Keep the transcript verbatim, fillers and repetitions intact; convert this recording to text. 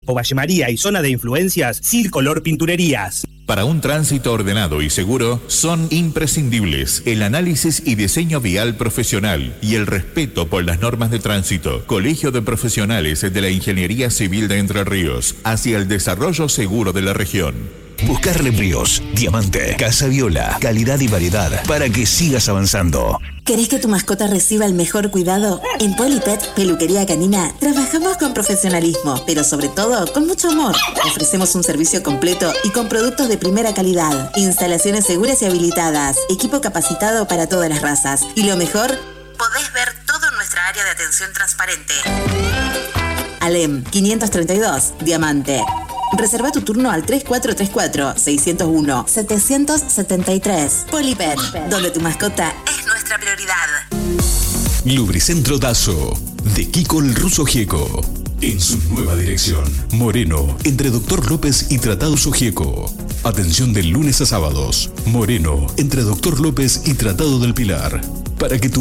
Valle María y zona de influencias, Circolor Pinturerías. Para un tránsito ordenado y seguro, son imprescindibles el análisis y diseño vial profesional y el respeto por las normas de tránsito. Colegio de Profesionales de la Ingeniería Civil de Entre Ríos, hacia el desarrollo seguro de la región. Buscarle Ríos, Diamante, Casa Viola, calidad y variedad para que sigas avanzando. ¿Querés que tu mascota reciba el mejor cuidado? En Polipet, Peluquería Canina, trabajamos con profesionalismo, pero sobre todo con mucho amor. Ofrecemos un servicio completo y con productos de primera calidad, instalaciones seguras y habilitadas, equipo capacitado para todas las razas. Y lo mejor, podés ver todo en nuestra área de atención transparente. Alem, quinientos treinta y dos, Diamante. Reserva tu turno al tres cuatro tres cuatro, seis cero uno, siete siete tres. Polipet, donde tu mascota es nuestra prioridad. Lubricentro Dazo, de Kiko el Ruso Gieco. En su nueva dirección, Moreno, entre Doctor López y Tratados Ogieco. Atención de lunes a sábados. Moreno, entre Doctor López y Tratado del Pilar. Para que tu